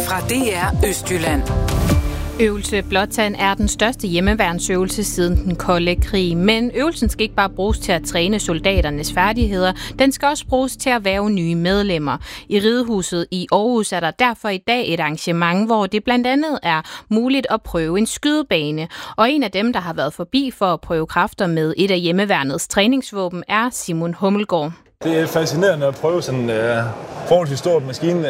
fra DR Østjylland. Øvelse Blåtand er den største hjemmeværnsøvelse siden den kolde krig, men øvelsen skal ikke bare bruges til at træne soldaternes færdigheder, den skal også bruges til at hverve nye medlemmer. I Ridehuset i Aarhus er der derfor i dag et arrangement, hvor det blandt andet er muligt at prøve en skydebane. Og en af dem, der har været forbi for at prøve kræfter med et af hjemmeværnets træningsvåben, er Simon Hummelgaard. Det er fascinerende at prøve sådan en forholdsvis stor maskine.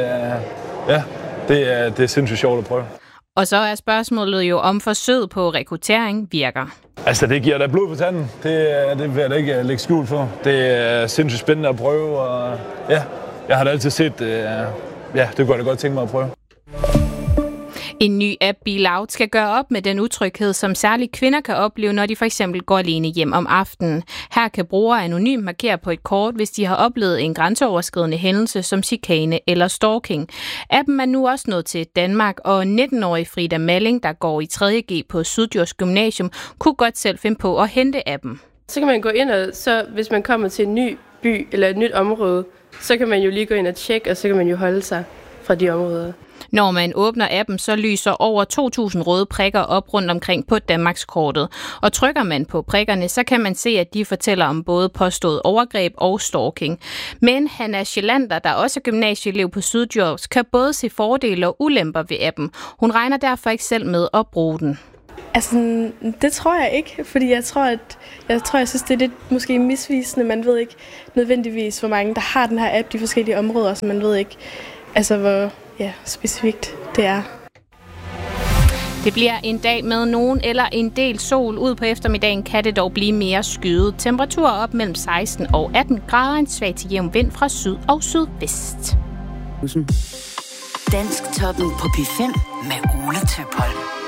Det er sindssygt sjovt at prøve. Og så er spørgsmålet jo, om forsøget på rekruttering virker. Altså, det giver da blod på tanden. Det vil jeg da ikke lægge skjul for. Det er sindssygt spændende at prøve, og ja, jeg har da altid set, det kunne jeg da godt tænke mig at prøve. En ny app, Be Loud, skal gøre op med den utryghed, som særligt kvinder kan opleve, når de for eksempel går alene hjem om aftenen. Her kan brugere anonymt markere på et kort, hvis de har oplevet en grænseoverskridende hændelse som chikane eller stalking. Appen er nu også nået til Danmark, og 19-årige Frida Malling, der går i 3.G på Syddjurs Gymnasium, kunne godt selv finde på at hente appen. Så kan man gå ind, og så hvis man kommer til en ny by eller et nyt område, så kan man jo lige gå ind og tjekke, og så kan man jo holde sig fra de områder. Når man åbner appen, så lyser over 2.000 røde prikker op rundt omkring på Danmarkskortet. Og trykker man på prikkerne, så kan man se, at de fortæller om både påstået overgreb og stalking. Men Hanna Sjælander, der også er gymnasieelev på Syddjurs, kan både se fordele og ulemper ved appen. Hun regner derfor ikke selv med at bruge den. Altså, det tror jeg ikke, fordi jeg synes, det er lidt måske misvisende. Man ved ikke nødvendigvis, hvor mange der har den her app, de forskellige områder, så man ved ikke, altså hvor specifikt det er. Det bliver en dag med nogen eller en del sol. Ud på eftermiddagen kan det dog blive mere skyet. Temperaturer op mellem 16 og 18 grader. En svag til jævn vind fra syd og sydvest. Dansk toppen på P5 med Ole Tøpholm.